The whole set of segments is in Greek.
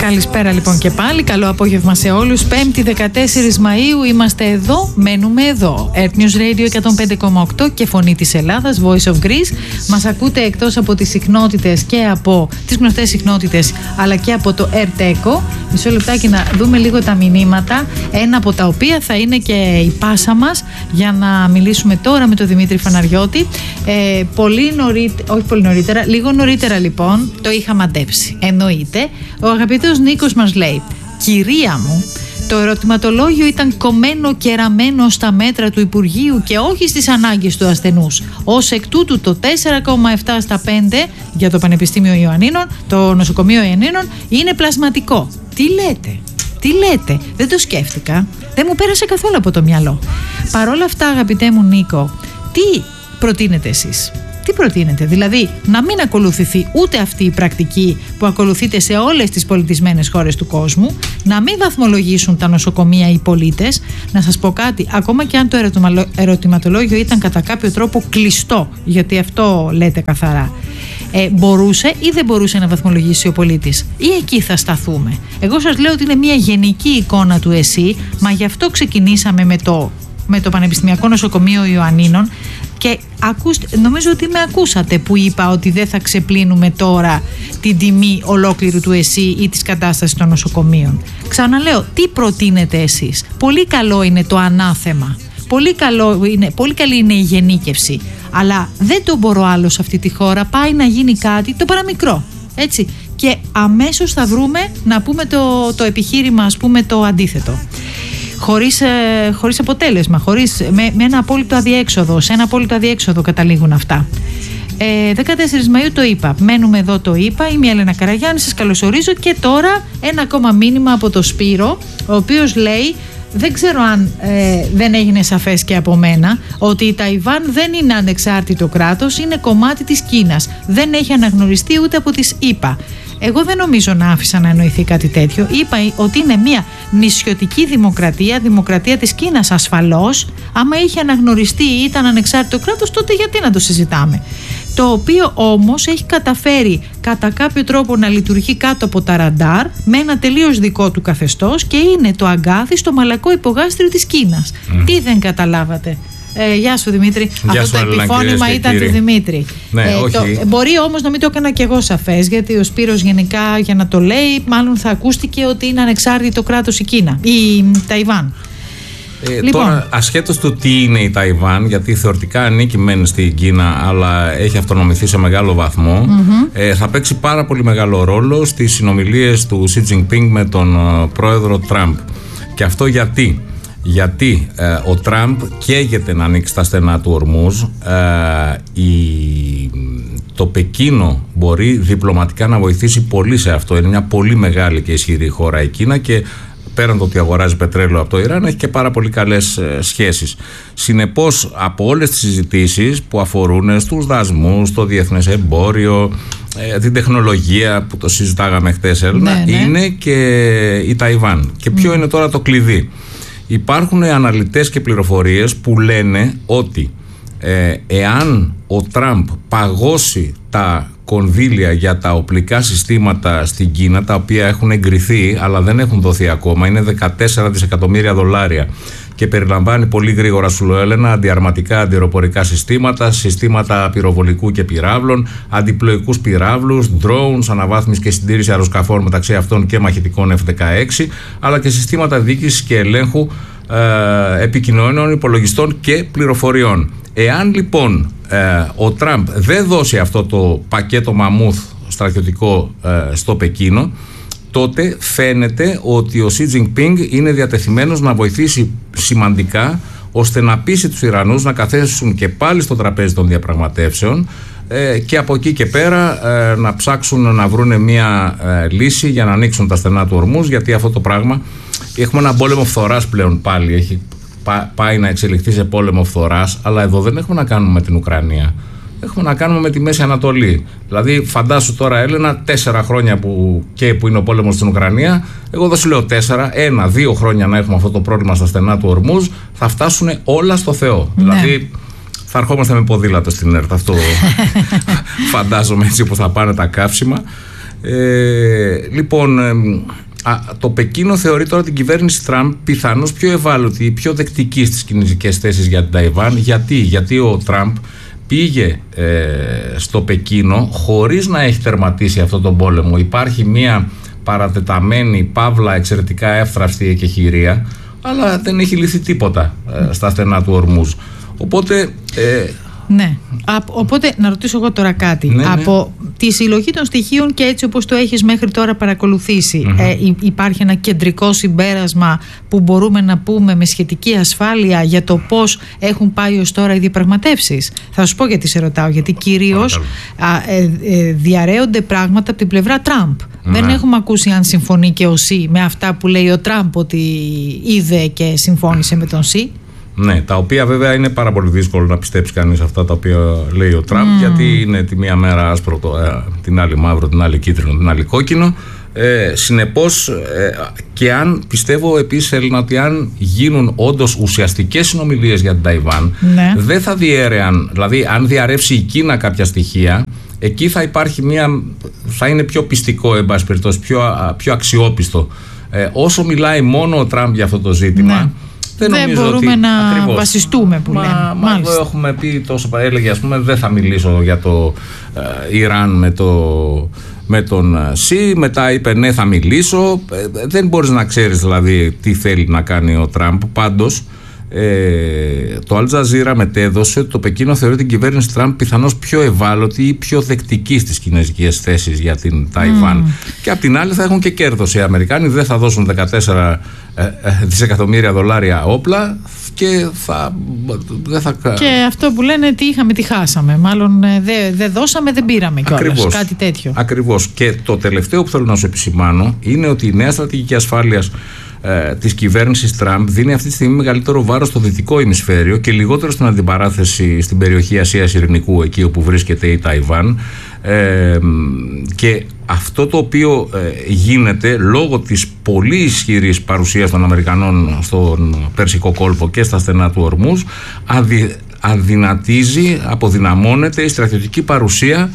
Καλησπέρα λοιπόν και πάλι. Καλό απόγευμα σε όλους. 5η 14 Μαΐου είμαστε εδώ, μένουμε εδώ. Earth News Radio 105,8 και Φωνή της Ελλάδας, Voice of Greece. Μας ακούτε εκτός από τις συχνότητες και από τις γνωστές συχνότητες, αλλά και από το Earth Echo. Μισό λεπτάκι να δούμε λίγο τα μηνύματα. Ένα από τα οποία θα είναι και η πάσα μας για να μιλήσουμε τώρα με τον Δημήτρη Φαναριώτη. Λίγο νωρίτερα λοιπόν το είχα μαντέψει. Εννοείται. Ο αγαπητός Νίκος μας λέει: κυρία μου, το ερωτηματολόγιο ήταν κομμένο και ραμμένο στα μέτρα του Υπουργείου και όχι στις ανάγκες του ασθενούς. Ως εκ τούτου το 4,7 στα 5 για το Πανεπιστήμιο Ιωαννίνων, το Νοσοκομείο Ιωαννίνων, είναι πλασματικό. Τι λέτε, δεν το σκέφτηκα, δεν μου πέρασε καθόλου από το μυαλό. Παρόλα αυτά, αγαπητέ μου Νίκο, τι προτείνετε εσείς? Τι προτείνετε, δηλαδή να μην ακολουθηθεί ούτε αυτή η πρακτική που ακολουθείται σε όλες τις πολιτισμένες χώρες του κόσμου, να μην βαθμολογήσουν τα νοσοκομεία οι πολίτες? Να σας πω κάτι, ακόμα και αν το ερωτηματολόγιο ήταν κατά κάποιο τρόπο κλειστό, γιατί αυτό λέτε καθαρά, μπορούσε ή δεν μπορούσε να βαθμολογήσει ο πολίτης? Ή εκεί θα σταθούμε? Εγώ σας λέω ότι είναι μια γενική εικόνα του ΕΣΥ, μα γι' αυτό ξεκινήσαμε με το Πανεπιστημιακό Νοσοκομείο Ιωαννίνων. Και νομίζω ότι με ακούσατε που είπα ότι δεν θα ξεπλύνουμε τώρα την τιμή ολόκληρου του ΕΣΥ ή της κατάστασης των νοσοκομείων. Ξαναλέω, τι προτείνετε εσείς? Πολύ καλό είναι το ανάθεμα, πολύ καλή είναι η γενίκευση, αλλά δεν το μπορώ άλλο σε αυτή τη χώρα. Πάει να γίνει κάτι το παραμικρό, έτσι, και αμέσως θα βρούμε να πούμε το επιχείρημα, ας πούμε, το αντίθετο. Χωρίς αποτέλεσμα, με ένα απόλυτο αδιέξοδο. Σε ένα απόλυτο αδιέξοδο καταλήγουν αυτά. 14 Μαΐου το είπα. Μένουμε εδώ, το είπα. Είμαι η Έλενα Καραγιάννη, σας καλωσορίζω. Και τώρα ένα ακόμα μήνυμα από το Σπύρο, ο οποίος λέει: δεν ξέρω αν δεν έγινε σαφές και από μένα ότι η Ταϊβάν δεν είναι ανεξάρτητο κράτος, είναι κομμάτι της Κίνας. Δεν έχει αναγνωριστεί ούτε από τις ΗΠΑ. Εγώ δεν νομίζω να άφησα να εννοηθεί κάτι τέτοιο. Είπα ότι είναι μια νησιωτική δημοκρατία της Κίνας, ασφαλώς. Άμα είχε αναγνωριστεί ή ήταν ανεξάρτητο κράτος, τότε γιατί να το συζητάμε? Το οποίο όμως έχει καταφέρει κατά κάποιο τρόπο να λειτουργεί κάτω από τα ραντάρ με ένα τελείως δικό του καθεστώς και είναι το αγκάθι στο μαλακό υπογάστριο της Κίνας. Τι δεν καταλάβατε? Γεια σου Δημήτρη. Γεια αυτό σου, το επιφώνημα ήταν του Δημήτρη. Ναι, μπορεί όμως να μην το έκανα και εγώ σαφές, γιατί ο Σπύρος γενικά για να το λέει μάλλον θα ακούστηκε ότι είναι ανεξάρτητο κράτος η Κίνα, η Ταϊβάν. Λοιπόν. Τώρα, ασχέτως του τι είναι η Ταϊβάν, γιατί θεωρητικά ανήκει μεν στην Κίνα, αλλά έχει αυτονομηθεί σε μεγάλο βαθμό, θα παίξει πάρα πολύ μεγάλο ρόλο στις συνομιλίες του Xi Jinping με τον πρόεδρο Τραμπ. Και αυτό γιατί ο Τραμπ καίγεται να ανοίξει τα στενά του Ορμούζ. Το Πεκίνο μπορεί διπλωματικά να βοηθήσει πολύ σε αυτό. Είναι μια πολύ μεγάλη και ισχυρή χώρα η Κίνα και πέραν το ότι αγοράζει πετρέλαιο από το Ιράν, έχει και πάρα πολύ καλές σχέσεις. Συνεπώς, από όλες τις συζητήσεις που αφορούν στους δασμούς, στο διεθνές εμπόριο, την τεχνολογία που το συζητάγαμε χτες, Έλληνα, είναι και η Ταϊβάν. Και ποιο είναι τώρα το κλειδί? Υπάρχουν αναλυτές και πληροφορίες που λένε ότι εάν ο Τραμπ παγώσει τα κονδύλια για τα οπλικά συστήματα στην Κίνα, τα οποία έχουν εγκριθεί αλλά δεν έχουν δοθεί ακόμα, είναι 14 δισεκατομμύρια δολάρια και περιλαμβάνει πολύ γρήγορα, σου λέω Έλενα, αντιαρματικά, αντιεροπορικά συστήματα πυροβολικού και πυράβλων, αντιπλοϊκούς πυράβλους, drones, αναβάθμιση και συντήρηση αεροσκαφών, μεταξύ αυτών και μαχητικών F-16, αλλά και συστήματα διοίκησης και ελέγχου επικοινωνιών, υπολογιστών και πληροφοριών. Εάν λοιπόν ο Τραμπ δεν δώσει αυτό το πακέτο μαμούθ στρατιωτικό στο Πεκίνο, τότε φαίνεται ότι ο Xi Jinping είναι διατεθειμένος να βοηθήσει σημαντικά ώστε να πείσει τους Ιρανούς να καθέσουν και πάλι στο τραπέζι των διαπραγματεύσεων και από εκεί και πέρα να ψάξουν να βρουν μια λύση για να ανοίξουν τα στενά του Ορμούζ, γιατί αυτό το πράγμα έχουμε ένα πόλεμο φθοράς πλέον πάλι, έχει πάει να εξελιχθεί σε πόλεμο φθοράς, αλλά εδώ δεν έχουμε να κάνουμε με την Ουκρανία. Έχουμε να κάνουμε με τη Μέση Ανατολή. Δηλαδή, φαντάσου τώρα, Έλενα, 4 χρόνια που είναι ο πόλεμος στην Ουκρανία. Εγώ δεν σου λέω 4, 1-2 χρόνια να έχουμε αυτό το πρόβλημα στα στενά του Ορμούζ, θα φτάσουν όλα στο Θεό. Ναι. Δηλαδή, θα ερχόμαστε με ποδήλατο στην ΕΡΤ. Αυτό φαντάζομαι, έτσι που θα πάνε τα καύσιμα. Λοιπόν, το Πεκίνο θεωρεί τώρα την κυβέρνηση Τραμπ πιθανώς πιο ευάλωτη, πιο δεκτική στις κινέζικες θέσεις για την Ταϊβάν. Γιατί ο Τραμπ πήγε στο Πεκίνο χωρίς να έχει τερματίσει αυτόν τον πόλεμο. Υπάρχει μια παρατεταμένη, παύλα, εξαιρετικά εύθραυστη εκεχηρία, αλλά δεν έχει λυθεί τίποτα στα στενά του Ορμούζ. Οπότε... Ναι. Οπότε να ρωτήσω εγώ τώρα κάτι. Από τη συλλογή των στοιχείων και έτσι όπως το έχεις μέχρι τώρα παρακολουθήσει, υπάρχει ένα κεντρικό συμπέρασμα που μπορούμε να πούμε με σχετική ασφάλεια για το πώς έχουν πάει ως τώρα οι διαπραγματεύσεις? Θα σου πω γιατί σε ρωτάω. Γιατί κυρίως διαρρέονται πράγματα από την πλευρά Τραμπ. Δεν έχουμε ακούσει αν συμφωνεί και ο Σι με αυτά που λέει ο Τραμπ ότι είδε και συμφώνησε με τον Σι. Ναι, τα οποία βέβαια είναι πάρα πολύ δύσκολο να πιστέψει κανείς αυτά τα οποία λέει ο Τραμπ, γιατί είναι τη μία μέρα άσπρο, την άλλη μαύρο, την άλλη κίτρινο, την άλλη κόκκινο. Συνεπώς, και αν πιστεύω επίσης, Έλληνα, ότι αν γίνουν όντως ουσιαστικές συνομιλίες για την Ταϊβάν, δεν θα διέρεαν, δηλαδή αν διαρρεύσει η Κίνα κάποια στοιχεία, εκεί θα υπάρχει θα είναι πιο πιστικό, εν πάση περιπτώσει, πιο αξιόπιστο. Όσο μιλάει μόνο ο Τραμπ για αυτό το ζήτημα, δεν μπορούμε να βασιστούμε που λέμε. Έχουμε πει τόσο, έλεγε, ας πούμε, δεν θα μιλήσω για το Ιράν με τον Σι, μετά είπε ναι, θα μιλήσω. Δεν μπορείς να ξέρεις δηλαδή τι θέλει να κάνει ο Τραμπ. Πάντως το Al Jazeera μετέδωσε ότι το Πεκίνο θεωρεί την κυβέρνηση Τραμπ πιθανώς πιο ευάλωτη ή πιο δεκτική στις κινέζικες θέσεις για την Ταϊβάν. Και απ' την άλλη θα έχουν και κέρδος οι Αμερικάνοι, δεν θα δώσουν 14 δισεκατομμύρια δολάρια όπλα και δεν θα... Και αυτό που λένε τι είχαμε, τι χάσαμε. Μάλλον δεν δώσαμε, δεν πήραμε κιόλας. Κάτι τέτοιο. Ακριβώς. Και το τελευταίο που θέλω να σου επισημάνω είναι ότι η νέα στρατηγική ασφάλειας της κυβέρνησης Τραμπ δίνει αυτή τη στιγμή μεγαλύτερο βάρος στο δυτικό ημισφαίριο και λιγότερο στην αντιπαράθεση στην περιοχή Ασίας Ειρηνικού, εκεί όπου βρίσκεται η Ταϊβάν, και αυτό το οποίο γίνεται λόγω της πολύ ισχυρής παρουσίας των Αμερικανών στον Περσικό κόλπο και στα στενά του Ορμούζ, αδυνατίζει, αποδυναμώνεται η στρατιωτική παρουσία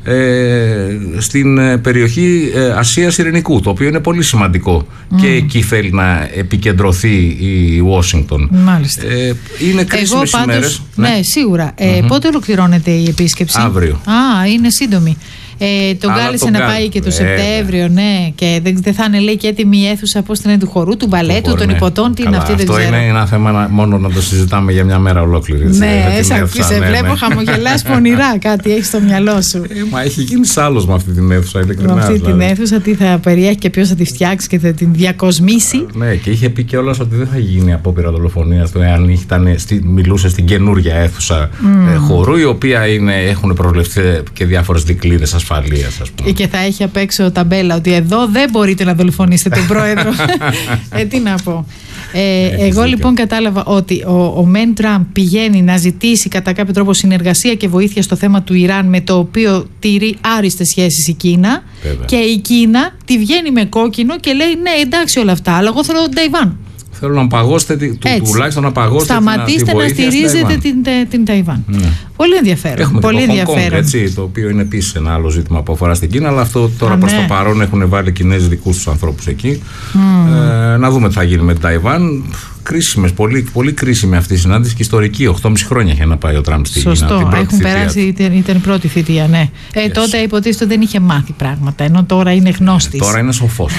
στην περιοχή Ασίας Ειρηνικού, το οποίο είναι πολύ σημαντικό και εκεί θέλει να επικεντρωθεί η Ουάσιγκτον. Μάλιστα. Είναι κρίσιμες ημέρες. Ναι, σίγουρα. Πότε ολοκληρώνεται η επίσκεψη? Αύριο. Είναι σύντομη. Τον κάλεσε να πάει και το Σεπτέμβριο, ναι, και δεν θα είναι, λέει, και έτοιμη η αίθουσα, πώς είναι, του χορού, του μπαλέτου, των υποτών, τι είναι αυτή, δεν ξέρω. Αυτό είναι ένα θέμα μόνο να το συζητάμε για μια μέρα ολόκληρη. Ναι, σε βλέπω χαμογελάς πονηρά, κάτι έχει στο μυαλό σου. Μα έχει γίνει σάλος με αυτή την αίθουσα, ειλικρινά. Με αυτή την αίθουσα, τι θα περιέχει και ποιος θα τη φτιάξει και θα την διακοσμήσει. Ναι, και είχε πει κιόλας ότι δεν θα γίνει απόπειρα δολοφονίας του εάν μιλούσε στην καινούργια αίθουσα χορού, η οποία έχουν προβλεφθεί και διάφορες δικλείδες ασφαλείας. Και θα έχει απ' έξω ταμπέλα ότι εδώ δεν μπορείτε να δολοφονήσετε τον πρόεδρο. Τι να πω. Εγώ λοιπόν κατάλαβα ότι ο Μεν Τραμπ πηγαίνει να ζητήσει κατά κάποιο τρόπο συνεργασία και βοήθεια στο θέμα του Ιράν, με το οποίο τηρεί άριστες σχέσεις η Κίνα. Βέβαια. Και η Κίνα τη βγαίνει με κόκκινο και λέει ναι, εντάξει όλα αυτά, αλλά εγώ θέλω τον Ταϊβάν. Θέλω να παγώσετε, τουλάχιστον να παγώσετε. Σταματήστε να στηρίζετε την Ταϊβάν. Ναι. Πολύ ενδιαφέρον. Έχουμε πολύ ενδιαφέρον. Έτσι, το οποίο είναι επίσης ένα άλλο ζήτημα που αφορά στην Κίνα, αλλά αυτό τώρα προς το παρόν έχουν βάλει οι Κινέζοι δικούς τους ανθρώπους εκεί. Να δούμε τι θα γίνει με την Ταϊβάν. Κρίσιμες, πολύ κρίσιμη αυτή η συνάντηση και ιστορική. 8,5 χρόνια είχε να πάει ο Τραμπ στην Κίνα. Σωστό, έχουν περάσει, ήταν η πρώτη θητεία, ναι. Τότε υποτίθεται δεν είχε μάθει πράγματα, ενώ τώρα είναι γνώστης. Τώρα είναι σοφός.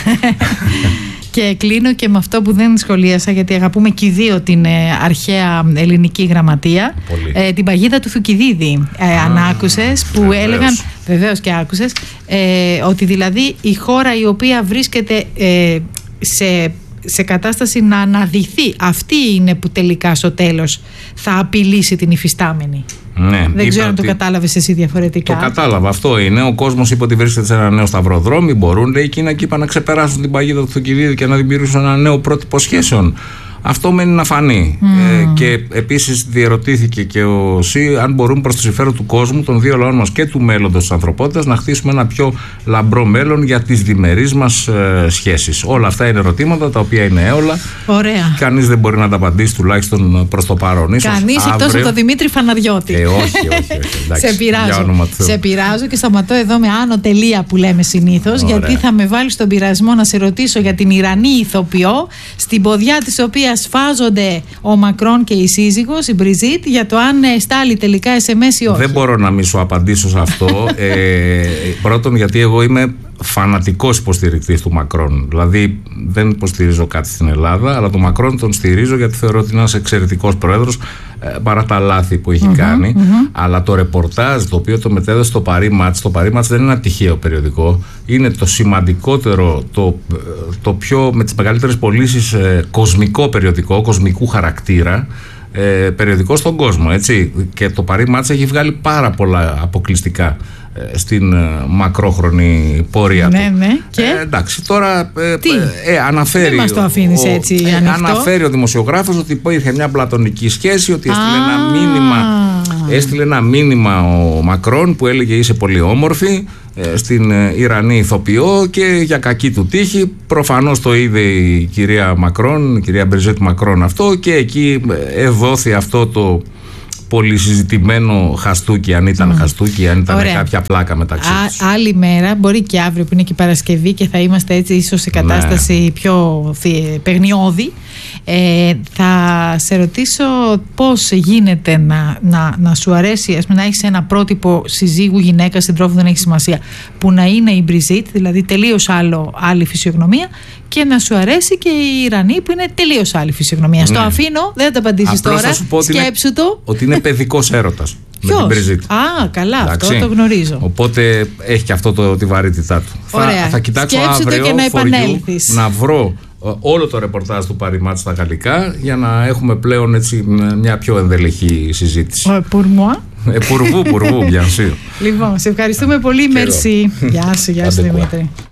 Και κλείνω και με αυτό που δεν σχολίασα, γιατί αγαπούμε και οι δύο την αρχαία ελληνική γραμματεία. Την παγίδα του Θουκυδίδη. Αν άκουσες, που έλεγαν, βεβαίως και άκουσες, ότι δηλαδή η χώρα η οποία βρίσκεται σε κατάσταση να αναδυθεί, αυτή είναι που τελικά στο τέλος θα απειλήσει την υφιστάμενη. Ναι, δεν ξέρω αν το κατάλαβες εσύ διαφορετικά. Το κατάλαβα, αυτό είναι. Ο κόσμος είπε ότι βρίσκεται σε ένα νέο σταυροδρόμι. Μπορούν, λέει, η Κίνα και είπα να ξεπεράσουν την παγίδα του Θουκυδίδη και να δημιουργήσουν ένα νέο πρότυπο σχέσεων. Αυτό μένει να φανεί. Και επίσης διερωτήθηκε και ο ΣΥ αν μπορούμε προς το συμφέρον του κόσμου, των δύο λαών μας και του μέλλοντος της ανθρωπότητας, να χτίσουμε ένα πιο λαμπρό μέλλον για τις διμερείς μας σχέσεις. Όλα αυτά είναι ερωτήματα τα οποία είναι έολα. Ωραία. Κανείς δεν μπορεί να τα απαντήσει, τουλάχιστον προς το παρόν. Κανείς εκτός από τον Δημήτρη Φαναριώτη. Όχι. Εντάξει, σε πειράζω και σταματώ εδώ με άνω τελεία που λέμε συνήθως, γιατί θα με βάλει στον πειρασμό να σε ρωτήσω για την Ιρανή ηθοποιό, στην ποδιά της οποίας σφάζονται ο Μακρόν και η σύζυγος, η Μπριζίτ, για το αν στάλει τελικά SMS ή όχι. Δεν μπορώ να μην σου απαντήσω σε αυτό. Πρώτον, γιατί εγώ είμαι φανατικός υποστηρικτής του Μακρόν. Δηλαδή, δεν υποστηρίζω κάτι στην Ελλάδα, αλλά τον Μακρόν τον στηρίζω γιατί θεωρώ ότι είναι ένας εξαιρετικός πρόεδρος, παρά τα λάθη που έχει κάνει. Αλλά το ρεπορτάζ το οποίο το μετέδωσε στο Paris Match, το Paris Match δεν είναι ένα τυχαίο περιοδικό. Είναι το σημαντικότερο, το πιο με τις μεγαλύτερες πωλήσεις κοσμικό περιοδικό, κοσμικού χαρακτήρα. Περιοδικό στον κόσμο, έτσι. Και το Paris Match έχει βγάλει πάρα πολλά αποκλειστικά στην μακρόχρονη πορεία του. Ναι. Και εντάξει, τώρα αναφέρει. Δεν μας το αφήνεις έτσι ανοιχτό. Αναφέρει ο δημοσιογράφος ότι υπήρχε μια πλατωνική σχέση, ότι έστειλε ένα μήνυμα ο Μακρόν που έλεγε είσαι πολύ όμορφη στην Ιρανή ηθοποιό, και για κακή του τύχη προφανώς το είδε η κυρία Μακρόν, η κυρία Μπριζέτ Μακρόν αυτό, και εκεί δόθη αυτό το πολύ συζητημένο χαστούκι, αν ήταν χαστούκι, αν ήταν κάποια πλάκα μεταξύ τους. Άλλη μέρα, μπορεί και αύριο που είναι και Παρασκευή και θα είμαστε έτσι ίσως σε κατάσταση πιο παιγνιώδη, θα σε ρωτήσω πώς γίνεται να σου αρέσει, ας πούμε, να έχεις ένα πρότυπο συζύγου, γυναίκα, συντρόφου, δεν έχει σημασία, που να είναι η Μπριζίτ, δηλαδή τελείως άλλη φυσιογνωμία, και να σου αρέσει και η Ιρανή που είναι τελείως άλλη φυσιογνωμία. Στο αφήνω, δεν θα τα απαντήσεις τώρα. Σκέψου το. Ότι είναι παιδικός έρωτας. Με την Μπριζίτ. Καλά, εντάξει, αυτό το γνωρίζω. Οπότε έχει και αυτό τη βαρύτητά του. Θα κοιτάξω αύριο να βρω όλο το ρεπορτάζ του Paris Match στα γαλλικά, για να έχουμε πλέον έτσι μια πιο ενδελεχή συζήτηση. Pour moi. Pour vous, bien sûr. Λοιπόν, σε ευχαριστούμε πολύ. Merci. Γεια σου Δημήτρη.